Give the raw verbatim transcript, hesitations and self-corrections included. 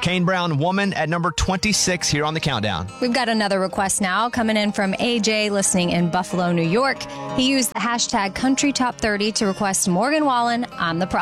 Kane Brown, Woman, at number twenty-six here on the countdown. We've got another request now coming in from A J, listening in Buffalo, New York. He used the hashtag Country Top thirty to request Morgan Wallen, I'm the Problem.